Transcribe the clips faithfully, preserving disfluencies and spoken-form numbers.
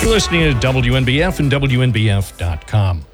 You're listening to W N B F and W N B F dot com.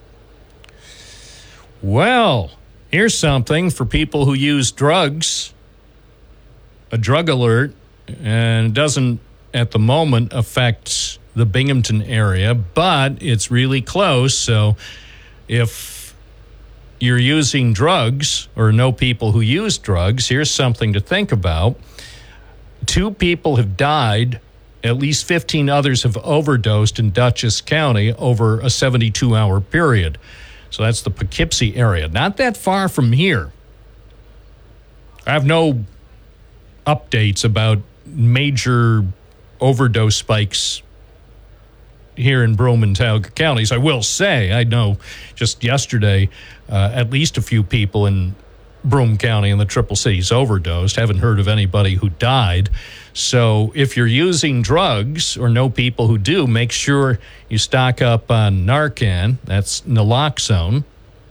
Well, here's something for people who use drugs. A drug alert, and it doesn't, at the moment, affect the Binghamton area, but it's really close. So if you're using drugs or know people who use drugs, here's something to think about. Two people have died. At least fifteen others have overdosed in Dutchess County over a seventy-two hour period. So that's the Poughkeepsie area. Not that far from here. I have no updates about major overdose spikes here in Broome and Tioga counties. I will say, I know just yesterday, uh, at least a few people in Broome County and the Triple Cities overdosed. Haven't heard of anybody who died. So if you're using drugs or know people who do, make sure you stock up on Narcan. That's naloxone.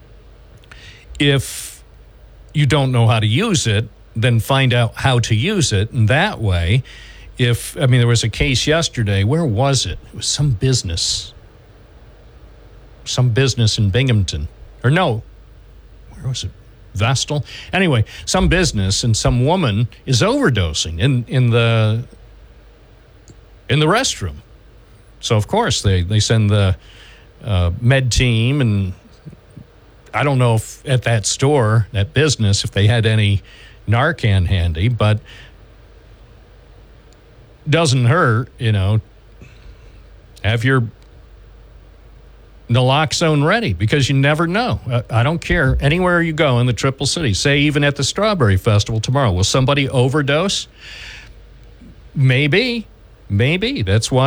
If you don't know how to use it, then find out how to use it. And that way, if, I mean, there was a case yesterday. Where was it? It was some business. Some business in Binghamton. Or no, where was it? Vestal? Anyway, some business, and some woman is overdosing in, in the in the restroom. So, of course, they, they send the uh, med team, and I don't know if at that store, that business, if they had any Narcan handy, but doesn't hurt, you know, have your naloxone ready, because you never know. I don't care. Anywhere you go in the Triple Cities, say even at the Strawberry Festival tomorrow, will somebody overdose? Maybe. Maybe. That's why